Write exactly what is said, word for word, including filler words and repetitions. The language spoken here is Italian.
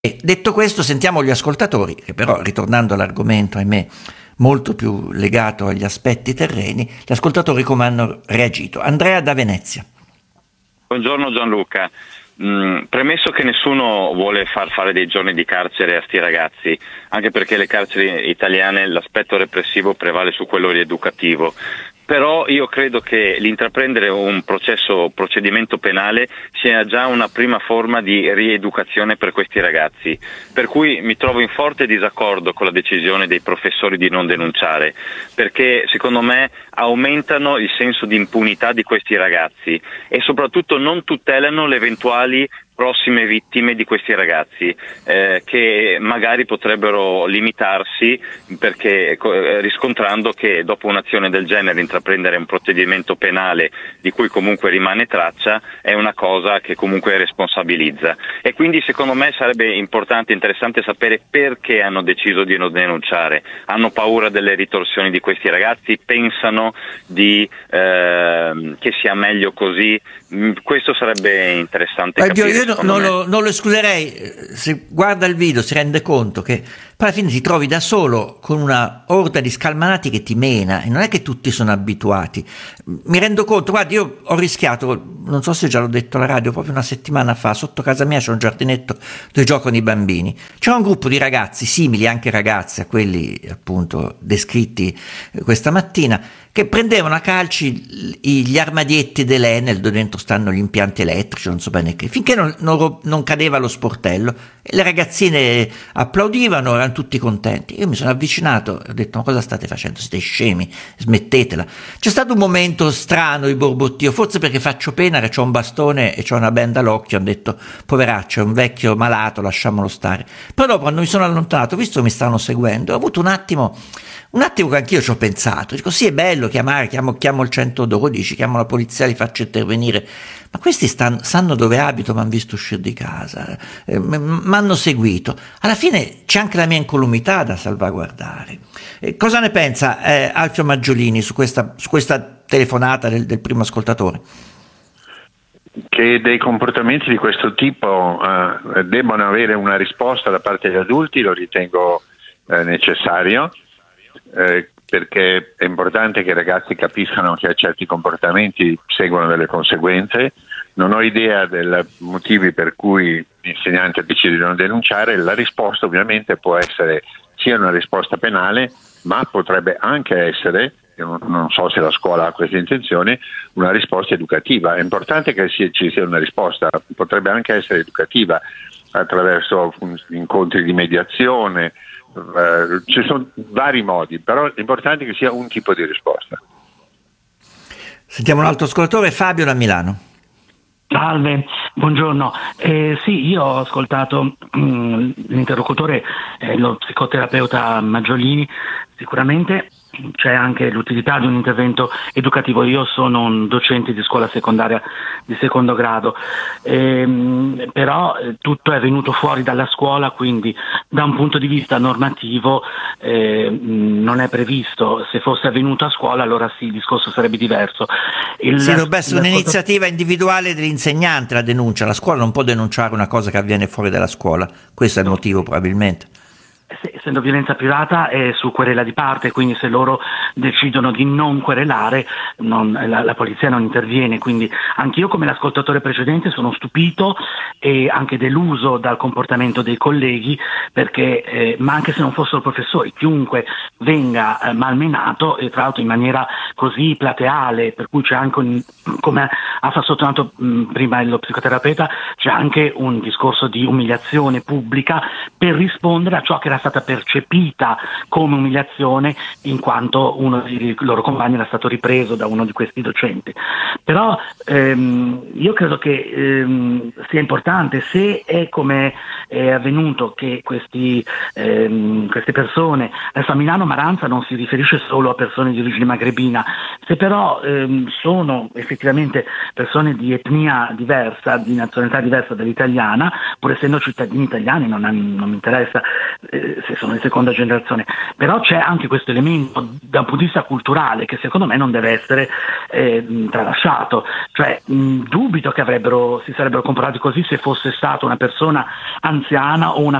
E detto questo, sentiamo gli ascoltatori, che però, ritornando all'argomento, ahimè, molto più legato agli aspetti terreni, gli ascoltatori come hanno reagito. Andrea da Venezia. Buongiorno Gianluca. Mm, premesso che nessuno vuole far fare dei giorni di carcere a sti ragazzi, anche perché le carceri italiane l'aspetto repressivo prevale su quello rieducativo. Però io credo che l'intraprendere un processo, procedimento penale sia già una prima forma di rieducazione per questi ragazzi, per cui mi trovo in forte disaccordo con la decisione dei professori di non denunciare, perché secondo me aumentano il senso di impunità di questi ragazzi e soprattutto non tutelano le eventuali prossime vittime di questi ragazzi, eh, che magari potrebbero limitarsi, perché eh, riscontrando che dopo un'azione del genere intraprendere un procedimento penale di cui comunque rimane traccia è una cosa che comunque responsabilizza, e quindi secondo me sarebbe importante, interessante sapere perché hanno deciso di non denunciare. Hanno paura delle ritorsioni di questi ragazzi? Pensano di eh, che sia meglio così? Questo sarebbe interessante capire. Io non lo, non lo escluderei. Se guarda il video si rende conto che poi alla fine ti trovi da solo con una orda di scalmanati che ti mena, e non è che tutti sono abituati. Mi rendo conto, guarda, io ho rischiato, non so se già l'ho detto alla radio, proprio una settimana fa, sotto casa mia c'è un giardinetto dove giocano i bambini. C'era un gruppo di ragazzi simili, anche ragazzi a quelli appunto descritti questa mattina, che prendevano a calci gli armadietti dell'Enel dove dentro stanno gli impianti elettrici, non so bene che, finché non, non, non cadeva lo sportello, e le ragazzine applaudivano, erano tutti contenti. Io mi sono avvicinato e ho detto: ma cosa state facendo? Siete scemi, smettetela. C'è stato un momento strano di borbottio, forse perché faccio pena, che c'ho un bastone e c'ho una benda all'occhio, ho detto poveraccio, è un vecchio malato, lasciamolo stare. Però dopo, quando mi sono allontanato, visto che mi stanno seguendo, ho avuto un attimo un attimo che anch'io ci ho pensato, dico sì, è bello chiamare, chiamo, chiamo il centododici, chiamo la polizia, li faccio intervenire, ma questi stanno, sanno dove abito, mi hanno visto uscire di casa, eh, mi hanno seguito. Alla fine c'è anche la mia incolumità da salvaguardare. Eh, cosa ne pensa eh, Alfio Maggiolini su questa, su questa telefonata del, del primo ascoltatore? Che dei comportamenti di questo tipo eh, debbano avere una risposta da parte degli adulti lo ritengo eh, necessario. Eh, perché è importante che i ragazzi capiscano che a certi comportamenti seguono delle conseguenze. Non ho idea dei motivi per cui l'insegnante decide di non denunciare. La risposta ovviamente può essere sia una risposta penale, ma potrebbe anche essere, io non so se la scuola ha questa intenzione, una risposta educativa. È importante che ci sia una risposta, potrebbe anche essere educativa attraverso incontri di mediazione. Uh, ci sono vari modi, però è importante che sia un tipo di risposta. Sentiamo un altro ascoltatore, Fabio da Milano. Salve, buongiorno. Eh, sì, io ho ascoltato mh, l'interlocutore, eh, lo psicoterapeuta Maggiolini. Sicuramente c'è anche l'utilità di un intervento educativo. Io sono un docente di scuola secondaria di secondo grado, ehm, però eh, tutto è venuto fuori dalla scuola, quindi da un punto di vista normativo eh, non è previsto. Se fosse avvenuto a scuola allora sì, il discorso sarebbe diverso. Il, sì, dovrebbe essere un'iniziativa individuale dell'insegnante la denuncia. La scuola non può denunciare una cosa che avviene fuori dalla scuola, questo è il motivo probabilmente. Essendo violenza privata è su querela di parte, quindi se loro decidono di non querelare non, la, la polizia non interviene. Quindi anch'io, come l'ascoltatore precedente, sono stupito e anche deluso dal comportamento dei colleghi, perché eh, ma anche se non fossero professori, chiunque venga eh, malmenato, e tra l'altro in maniera così plateale, per cui c'è anche un, come ha sottolineato mh, prima lo psicoterapeuta, c'è anche un discorso di umiliazione pubblica per rispondere a ciò che era stata percepita come umiliazione, in quanto uno dei loro compagni era stato ripreso da uno di questi docenti. Però ehm, io credo che ehm, sia importante, se è come è avvenuto, che questi, ehm, queste persone, adesso a Milano Maranza non si riferisce solo a persone di origine magrebina, se però ehm, sono effettivamente persone di etnia diversa, di nazionalità diversa dall'italiana, pur essendo cittadini italiani, non, non mi interessa eh, se sono di seconda generazione, però c'è anche questo elemento da un punto punto di vista culturale, che secondo me non deve essere eh, tralasciato. Cioè, mh, dubito che avrebbero, si sarebbero comportati così se fosse stata una persona anziana o una